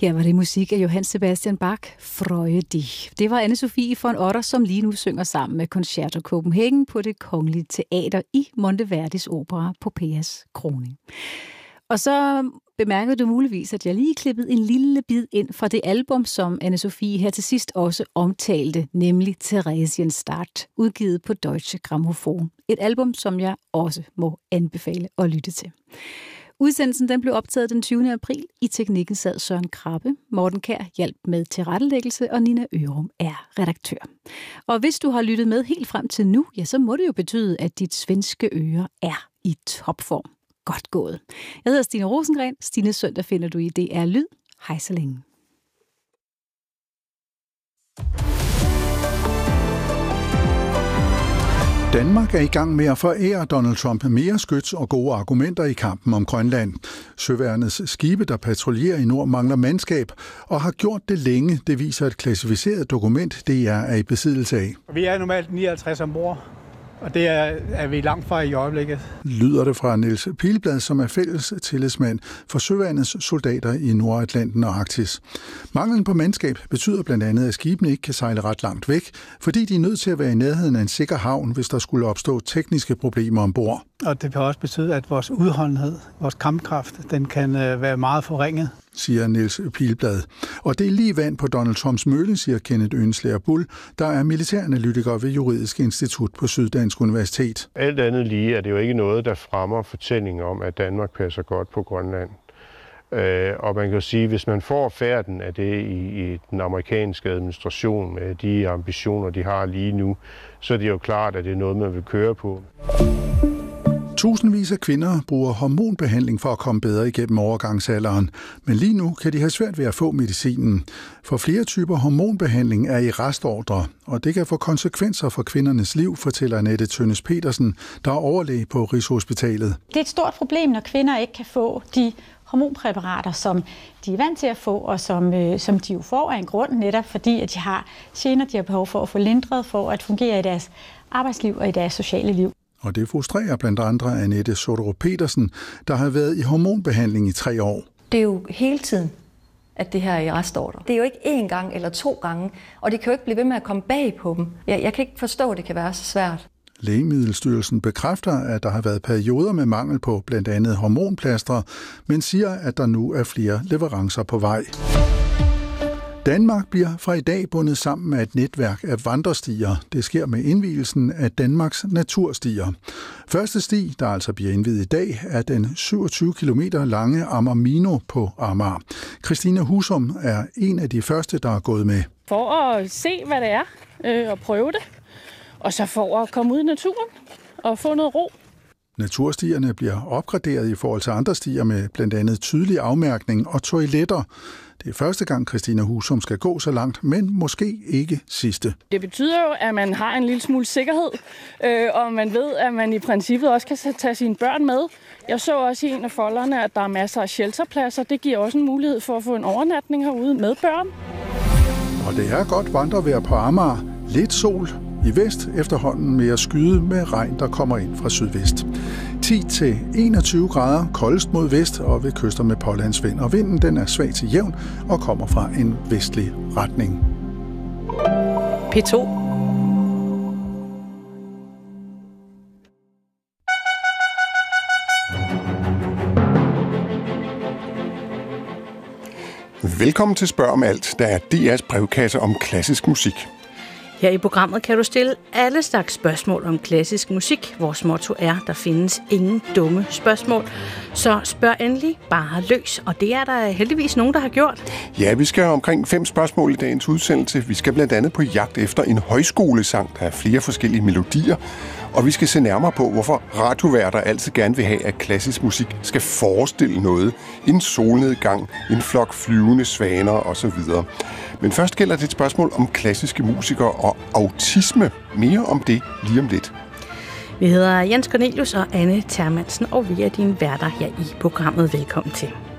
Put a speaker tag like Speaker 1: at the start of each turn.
Speaker 1: Her var det musik af Johann Sebastian Bach, Freue dich. Det var Anne-Sophie von Otter, som lige nu synger sammen med Concerto Copenhagen på Det Kongelige Teater i Monteverdis opera Poppeas Kroning. Og så bemærkede du muligvis, at jeg lige klippede en lille bid ind fra det album, som Anne-Sophie her til sidst også omtalte, nemlig Theresienstadt, udgivet på Deutsche Grammophon. Et album, som jeg også må anbefale at lytte til. Udsendelsen den blev optaget den 20. april. I teknikken sad Søren Krabbe, Morten Kjær hjalp med tilrettelæggelse, og Nina Ørum er redaktør. Og hvis du har lyttet med helt frem til nu, ja, så må det jo betyde, at dit svenske øre er i topform. Godt gået. Jeg hedder Stine Rosengren. Stines Søndag finder du i DR Lyd. Hej så længe.
Speaker 2: Danmark er i gang med at forære Donald Trump mere skyts og gode argumenter i kampen om Grønland. Søværnets skibe, der patruljerer i nord, mangler mandskab og har gjort det længe. Det viser et klassificeret dokument, DR er i besiddelse af.
Speaker 3: Vi er normalt 59 ombord, og det er vi langt fra i øjeblikket.
Speaker 2: Lyder det fra Niels Pilblad, som er fælles tillidsmand for Søværnets soldater i Nordatlanten og Arktis. Manglen på mandskab betyder blandt andet, at skibene ikke kan sejle ret langt væk, fordi de er nødt til at være i nærheden af en sikker havn, hvis der skulle opstå tekniske problemer ombord.
Speaker 3: Og det kan også betyde, at vores udholdenhed, vores kampkraft, den kan være meget forringet,
Speaker 2: siger Niels Pilblad. Og det er lige vand på Donald Trumps mølle, siger Kenneth Ønslager Bull, der er militæranalytiker ved Juridisk Institut på Syddansk Universitet.
Speaker 4: Alt andet lige er det jo ikke noget, der fremmer fortællingen om, at Danmark passer godt på Grønland. Og man kan jo sige, at hvis man får færden af det i den amerikanske administration med de ambitioner, de har lige nu, så er det jo klart, at det er noget, man vil køre på.
Speaker 2: Tusindvis af kvinder bruger hormonbehandling for at komme bedre igennem overgangsalderen, men lige nu kan de have svært ved at få medicinen. For flere typer hormonbehandling er i restordre, og det kan få konsekvenser for kvindernes liv, fortæller Annette Tønnes Petersen, der er overlæge på Rigshospitalet.
Speaker 5: Det er et stort problem, når kvinder ikke kan få de hormonpræparater, som de er vant til at få, og som de jo får af en grund, netop fordi at de har gener, de har behov for at få lindret, for at fungere i deres arbejdsliv og i deres sociale liv.
Speaker 2: Og det frustrerer blandt andre Annette Soderup Petersen, der har været i hormonbehandling i 3 år.
Speaker 6: Det er jo hele tiden, at det her er i restordre. Det er jo ikke 1 gang eller 2 gange, og det kan jo ikke blive ved med at komme bag på dem. Jeg kan ikke forstå, at det kan være så svært.
Speaker 2: Lægemiddelstyrelsen bekræfter, at der har været perioder med mangel på blandt andet hormonplastre, men siger, at der nu er flere leverancer på vej. Danmark bliver fra i dag bundet sammen med et netværk af vandrestier. Det sker med indvielsen af Danmarks naturstier. Første sti, der altså bliver indviet i dag, er den 27 km lange Amager på Amager. Christina Husum er en af de første, der er gået med.
Speaker 7: For at se, hvad det er, og prøve det. Og så for at komme ud i naturen og få noget ro.
Speaker 2: Naturstierne bliver opgraderet i forhold til andre stier med blandt andet tydelig afmærkning og toiletter. Det er første gang, Christina Husum skal gå så langt, men måske ikke sidste.
Speaker 7: Det betyder jo, at man har en lille smule sikkerhed, og man ved, at man i princippet også kan tage sine børn med. Jeg så også i en af folderne, at der er masser af shelterpladser. Det giver også en mulighed for at få en overnatning herude med børn.
Speaker 2: Og det er godt vandrevejr på Amager. Lidt sol. I vest efterhånden mere skyde med regn, der kommer ind fra sydvest. 10-21 grader, koldest mod vest og ved kyster med pålandsvind. Og vinden den er svag til jævn og kommer fra en vestlig retning.
Speaker 1: P2.
Speaker 8: Velkommen til Spørg om alt, der er DR's brevkasse om klassisk musik.
Speaker 9: Her i programmet kan du stille alle slags spørgsmål om klassisk musik. Vores motto er, der findes ingen dumme spørgsmål. Så spørg endelig bare løs, og det er der heldigvis nogen, der har gjort.
Speaker 8: Ja, vi skal have omkring 5 spørgsmål i dagens udsendelse. Vi skal blandt andet på jagt efter en højskolesang, der er flere forskellige melodier. Og vi skal se nærmere på, hvorfor radioværter altid gerne vil have, at klassisk musik skal forestille noget. En solnedgang, en flok flyvende svaner osv. Men først gælder det et spørgsmål om klassiske musikere og autisme. Mere om det lige om lidt.
Speaker 9: Vi hedder Jens Cornelius og Anne Termansen, og vi er dine værter her i programmet. Velkommen til.